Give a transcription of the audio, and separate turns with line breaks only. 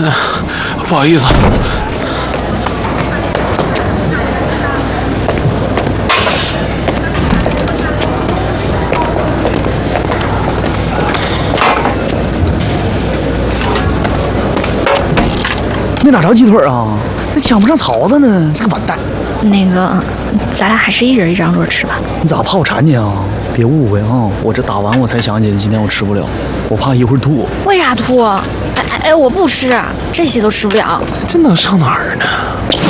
不好意思。
没打着鸡腿啊，这抢不上槽子呢，这个完蛋。
那个，咱俩还是一人一张桌吃吧。
你咋怕我馋你啊？别误会啊，我这打完我才想起来，今天我吃不了，我怕一会儿吐。
为啥吐？哎，我不吃，这些都吃不了。
这能上哪儿呢？